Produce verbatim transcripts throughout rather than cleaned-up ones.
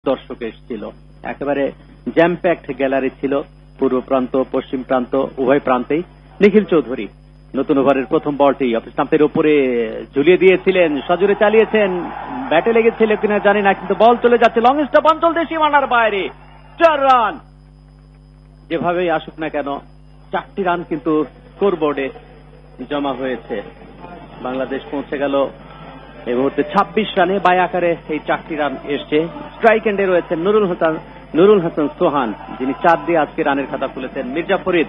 দর্শক এসেছিল। একেবারে জ্যাম প্যাকড গ্যালারি ছিল পূর্ব প্রান্ত পশ্চিম প্রান্ত উভয় প্রান্তেই। নিখিল চৌধুরী নতুন ওভারের প্রথম বলটি অফ স্টাম্পের উপরে ঝুলিয়ে দিয়েছিলেন, সজোরে চালিয়েছেন, ব্যাটে লেগেছিল কিনা জানি না, কিন্তু বল চলে যাচ্ছে লং স্টপ অঞ্চল দেশি সীমানার বাইরে। চার রান, যেভাবেই আসুক না কেন চারটি রান কিন্তু স্কোরবোর্ডে জমা হয়েছে। বাংলাদেশ পৌঁছে গেল এই মুহূর্তে ছাব্বিশ রানে, বাই আকারে এই চারটি রান এসছে। স্ট্রাইক এন্ডে রয়েছেন নুরুল হাসান নুরুল হাসান সোহান, যিনি চার দিয়ে আজকে রানের খাতা খুলেছেন। মির্জা ফরিদ।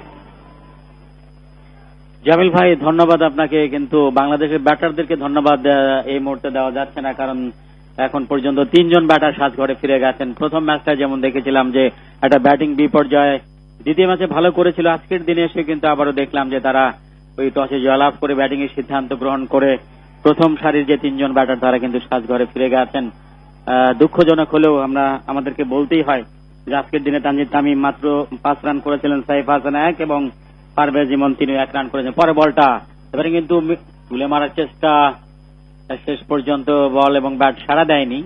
জামিল ভাই ধন্যবাদ আপনাকে, কিন্তু বাংলাদেশের ব্যাটারদেরকে ধন্যবাদ এই মুহূর্তে দেওয়া যাচ্ছে না, কারণ এখন পর্যন্ত তিনজন ব্যাটার সাজঘরে ফিরে গেছেন। প্রথম ম্যাচটা যেমন দেখেছিলাম যে একটা ব্যাটিং বিপর্যয়, দ্বিতীয় ম্যাচে ভালো করেছিল, আজকের দিনে এসে কিন্তু আবারও দেখলাম যে তারা ওই টসে জয়লাভ করে ব্যাটিং এর সিদ্ধান্ত গ্রহণ করে প্রথম সারির যে তিনজন ব্যাটার তারা কিন্তু সাজঘরে ফিরে গেছেন। দুঃখজনক হলেও আমরা আমাদেরকে বলতেই হয় যে আজকের দিনে তানজিদ তামিম মাত্র পাঁচ রান করেছিলেন, সাইফ হাসান এক এবং পারভেজ ইমন তিনি এক রান করেছেন। পরে বলটা এবারে কিন্তু তুলে মারার চেষ্টা, শেষ পর্যন্ত বল এবং ব্যাট সাড়া দেয়নি।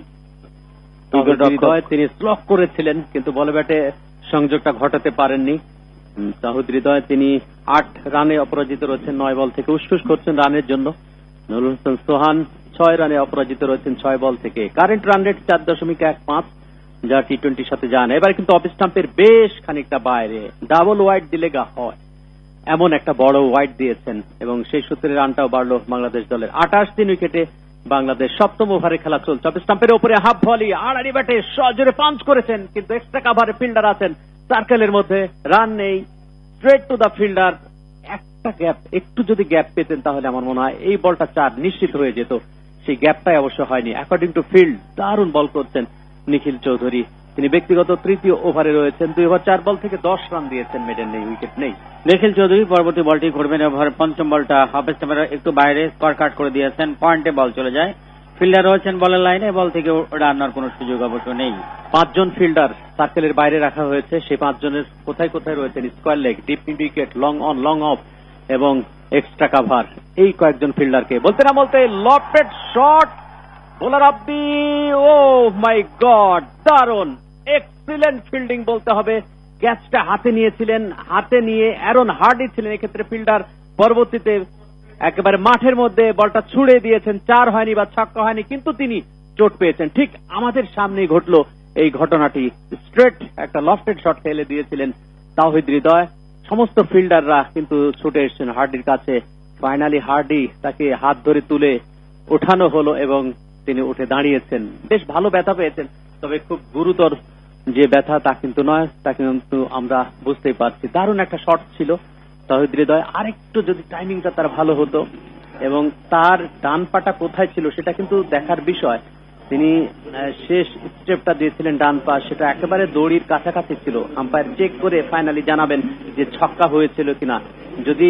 তিনি স্লক করেছিলেন কিন্তু বলে ব্যাটে সংযোগটা ঘটাতে পারেননি। তাহিদ হৃদয় তিনি আট রানে অপরাজিত রয়েছেন, নয় বল থেকে উসখুস করছেন রানের জন্য। নুরুল হাসান সোহান ছয় রানে অপরাজিত রয়েছেন ছয় বল থেকে। কারেন্ট রান রেট চার দশমিক এক পাঁচ, যা টি টোয়েন্টির সাথে যান। এবার কিন্তু অফ স্টাম্পের বেশ খানিকটা বাইরে, ডাবল ওয়াইড দিলে গা হয় এমন একটা বড় ওয়াইড দিয়েছেন এবং সেই সূত্রে রানটাও বাড়লো বাংলাদেশ দলের। আঠাশ তিন উইকেটে বাংলাদেশ সপ্তম ওভারে খেলা চলছে। অফ স্টাম্পের উপরে হাফ ভলি আড়াড়ি ব্যাটে সজোরে পাঞ্চ করেছেন, কিন্তু এক্সট্রা কাভারে ফিল্ডার আছেন সার্কেলের মধ্যে, রান নেই। স্ট্রেট টু দ্য ফিল্ডার, একটা গ্যাপ, একটু যদি গ্যাপ পেতেন তাহলে আমার মনে হয় এই বলটা চার নিশ্চিত হয়ে যেত। সেই গ্যাপটাই অবশ্য হয়নি। অ্যাকর্ডিং টু ফিল্ড দারুণ বল করছেন নিখিল চৌধুরী, তিনি ব্যক্তিগত তৃতীয় ওভারে রয়েছেন। দুই ওভার চার বল থেকে দশ রান দিয়েছেন, মেডেন নেই, উইকেট নেই। নিখিল চৌধুরী পরবর্তী বলটি করবেন। ওভারের পঞ্চম বলটা হাফ স্টাম্পের একটু বাইরে স্কোয়ার কাট করে দিয়েছেন, পয়েন্টে বল চলে যায়। ফিল্ডার রয়েছেন বলের লাইনে, বল থেকে রান নেওয়ার কোন সুযোগ অবশ্য নেই। পাঁচজন ফিল্ডার সার্কেলের বাইরে রাখা হয়েছে, সেই পাঁচজনের কোথায় কোথায় রয়েছেন square leg, deep mid wicket, long on, long of এবং এক্সট্রা কাভার। এই কয়েকজন ফিল্ডারকে বলতে না বলতে lofted shot, bowler of the, O my god, দারুণ এক্সিলেন্ট ফিল্ডিং বলতে হবে। ক্যাচটা হাতে নিয়েছিলেন, হাতে নিয়ে অ্যারন হার্ডি ছিলেন এক্ষেত্রে ফিল্ডার। পরবর্তীতে একেবারে মাঠের মধ্যে বলটা ছুড়ে দিয়েছেন, চার হয়নি বা ছক্কা হয়নি, কিন্তু তিনি চোট পেয়েছেন। ঠিক আমাদের সামনেই ঘটলো এই ঘটনাটি, স্ট্রেট একটা লফটেড শট ফেলে দিয়েছিলেন তাওহিদ হৃদয়। সমস্ত ফিল্ডাররা কিন্তু ছুটে এসেছেন হার্ডির কাছে। ফাইনালি হার্ডি তাকে হাত ধরে তুলে ওঠানো হলো এবং তিনি উঠে দাঁড়িয়েছেন। বেশ ভালো ব্যথা পেয়েছেন, তবে খুব গুরুতর যে ব্যথা তা কিন্তু নয়, তা কিন্তু আমরা বুঝতেই পারছি। দারুণ একটা শট ছিল তাওহিদ হৃদয়, আরেকটু যদি টাইমিংটা তার ভালো হতো এবং তার ডান পাটা কোথায় ছিল সেটা কিন্তু দেখার বিষয়। তিনি শেষ স্টেপটা দিয়েছিলেন ডান পা, সেটা একেবারে দড়ির কাছাকাছি ছিল। আম্পায়ার চেক করে ফাইনালি জানাবেন যে ছক্কা হয়েছিল কিনা। যদি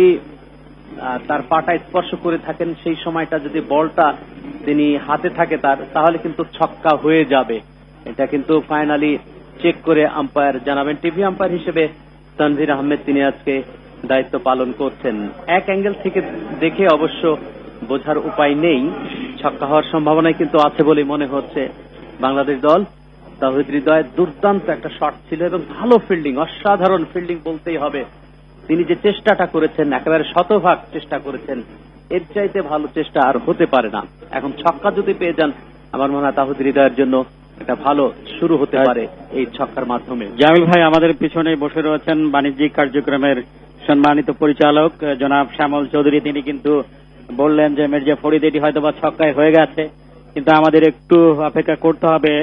তার পাটা স্পর্শ করে থাকেন সেই সময়টা, যদি বলটা তিনি হাতে থাকে তার, তাহলে কিন্তু ছক্কা হয়ে যাবে। এটা কিন্তু ফাইনালি চেক করে আম্পায়ার জানাবেন। টিভি আম্পায়ার হিসেবে তানভীর আহমেদ তিনি আজকে দায়িত্ব পালন করছেন। এক অ্যাঙ্গেল থেকে দেখে অবশ্য বোঝার উপায় নেই, ছক্কা হওয়ার সম্ভাবনাই কিন্তু আছে বলে মনে হচ্ছে বাংলাদেশ দল। তাওহিদ হৃদয় দুর্দান্ত একটা শট ছিল এবং ভালো ফিল্ডিং, অসাধারণ ফিল্ডিং বলতেই হবে। তিনি যে চেষ্টাটা করেছেন, একেবারে শতভাগ চেষ্টা করেছেন, এর চাইতে ভালো চেষ্টা আর হতে পারে না। এখন ছক্কা যদি পেয়ে যান, আমার মনে হয় তাওহিদ হৃদয়ের জন্য একটা ভালো শুরু হতে পারে এই ছক্কার মাধ্যমে। জামিল ভাই আমাদের পিছনে বসে রয়েছেন বাণিজ্যিক কার্যক্রমের সম্মানিত পরিচালক জনাব শ্যামল চৌধুরী। তিনি কিন্তু বললেন যে মির্জা ফরিদ এটি হয়তো বা ছক্কায় হয়ে গেছে, কিন্তু আমাদের একটু অপেক্ষা করতে হবে।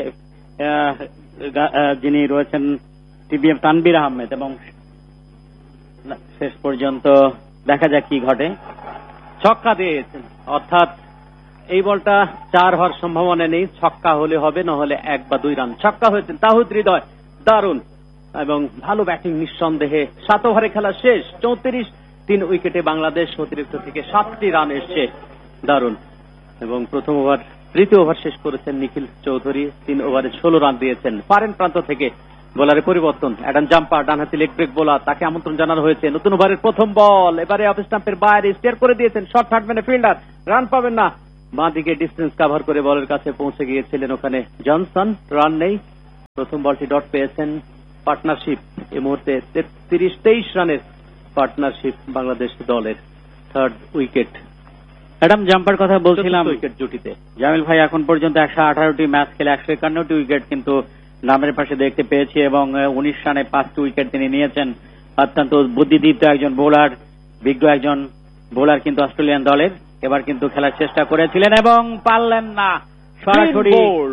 যিনি রয়েছেন টিবিএম তানভীর আহমেদ, এবং শেষ পর্যন্ত দেখা যাক কি ঘটে। ছক্কা দিয়েছেন, অর্থাৎ এই বলটা চার হওয়ার সম্ভাবনা নেই, ছক্কা হলে হবে, না হলে এক বা দুই রান। ছক্কা হয়েছেন তাওহিদ হৃদয়, দারুণ এবং ভালো ব্যাটিং নিঃসন্দেহে। সাত ওভারে খেলা শেষ, চৌত্রিশ তিন উইকেটে বাংলাদেশ অতিরিক্ত থেকে সাতটি রান এসছে, দারুণ। এবং প্রথম ওভার তৃতীয় ওভার শেষ করেছেন নিখিল চৌধুরী, তিন ওভারে ষোলো রান দিয়েছেন। ফারেন প্রান্ত থেকে বোলারে পরিবর্তন, অ্যাডাম জাম্পার ডানহাতি লেগ ব্রেক বোলার, তাকে আমন্ত্রণ জানানো হয়েছে। নতুন ওভারের প্রথম বল, এবারে অফ স্টাম্পের বাইরে স্টেয়ার করে দিয়েছেন, শর্ট থার্ডম্যানে ফিল্ডার, রান পাবেন না। বাঁ দিকে ডিস্টেন্স কাভার করে বলের কাছে পৌঁছে গিয়েছিলেন ওখানে জনসন, রান নেই। প্রথম বলটি ডট পেয়েছেন। পার্টনারশিপ এই মুহূর্তে তেত্রিশ তেইশ রানের পার্টনারশিপ বাংলাদেশ দলের। থার্ড উইকেট অ্যাডাম জাম্পার কথা বলছিলাম উইকেট জুটিতে। জামিল ভাই এখন পর্যন্ত একশো আঠারোটি ম্যাচ খেলে একশো একান্নটি উইকেট কিন্তু নামের পাশে দেখতে পেয়েছি এবং উনিশ রানে পাঁচটি উইকেট তিনি নিয়েছেন। অত্যন্ত বুদ্ধিদীপ্ত একজন বোলার, বিজ্ঞ একজন বোলার কিন্তু অস্ট্রেলিয়ান দলের। এবার কিন্তু খেলার চেষ্টা করেছিলেন এবং পারলেন না, সরাসরি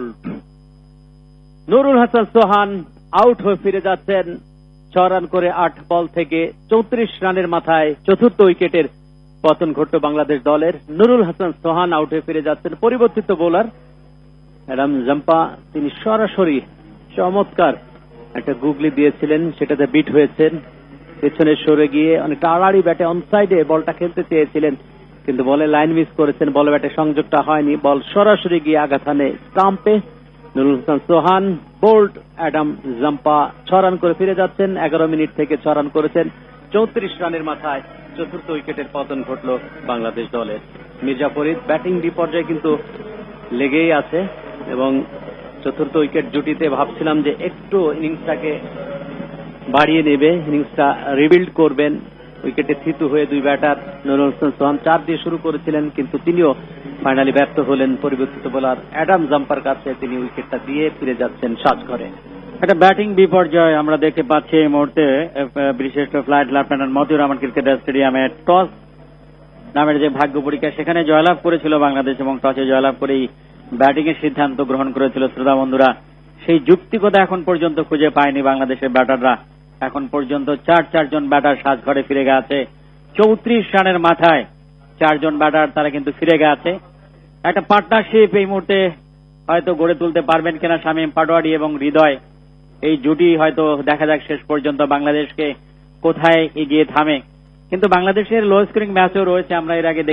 নুরুল হাসান সোহান আউট হয়ে ফিরে যাচ্ছেন। ছ রান করে আট বল থেকে চৌত্রিশ রানের মাথায় চতুর্থ উইকেটের পতন ঘটল বাংলাদেশ দলের। নুরুল হাসান সোহান আউট হয়ে ফিরে যাচ্ছেন। পরিবর্তিত বোলার অ্যাডাম জাম্পা, তিনি সরাসরি চমৎকার একটা গুগলি দিয়েছিলেন, সেটাতে বিট হয়েছেন। পেছনে সরে গিয়ে অনেকটা আড়াড়ি ব্যাটে অনসাইডে বলটা খেলতে চেয়েছিলেন, কিন্তু বলে লাইন মিস করেছেন। বল ব্যাটে সংযোগটা হয়নি, বল সরাসরি গিয়ে আঘাত হানে স্টাম্পে। নুরুল হাসান সোহান বোল্ড, অ্যাডাম জাম্পা ছ রান করে ফিরে যাচ্ছেন। এগারো মিনিট থেকে ছ রান করেছেন। চৌত্রিশ রানের মাথায় চতুর্থ উইকেটের পতন ঘটল বাংলাদেশ দলের। মির্জা ফরিদ ব্যাটিং বিপর্যয় কিন্তু লেগেই আছে এবং চতুর্থ উইকেট জুটিতে ভাবছিলাম যে একটু ইনিংসটাকে বাড়িয়ে নেবে, ইনিংসটা রিবিল্ড করবেন। উইকেটে থিতু হয়ে দুই ব্যাটার নুরুল হাসান সোহান চার দিয়ে শুরু করেছিলেন, কিন্তু তিনিও ফাইনালি ব্যর্থ হলেন। পরিবর্তিত বোলার অ্যাডাম জাম্পার কাছে তিনি উইকেটটা দিয়ে ফিরে যাচ্ছেন সাজঘরে। একটা ব্যাটিং বিপর্যয় আমরা দেখতে পাচ্ছি এই মুহূর্তে বিশিষ্ট flight lieutenant Motiur Rahman cricket স্টেডিয়ামে। টস নামের যে ভাগ্য পরীক্ষা, সেখানে জয়লাভ করেছিল বাংলাদেশ এবং টসে জয়লাভ করেই ব্যাটিং এর সিদ্ধান্ত গ্রহণ করেছিল। শ্রোতা বন্ধুরা, সেই যুক্তিকতা এখন পর্যন্ত খুঁজে পায়নি বাংলাদেশের ব্যাটাররা। এখন পর্যন্ত চার চারজন ব্যাটার সাজঘরে ফিরে গেছে। চৌত্রিশ রানের মাথায় চারজন ব্যাটার তারা কিন্তু ফিরে গেছে। একটা পার্টনারশিপ এই মুহূর্তে হয়তো গড়ে তুলতে পারবেন কিনা শামীম পাটোয়ারি এবং হৃদয়। এই জুটি হয়তো দেখা যাক শেষ পর্যন্ত বাংলাদেশকে কোথায় এগিয়ে থামে। কিন্তু বাংলাদেশের লো স্কোরিং ম্যাচও রয়েছে, আমরা এর আগে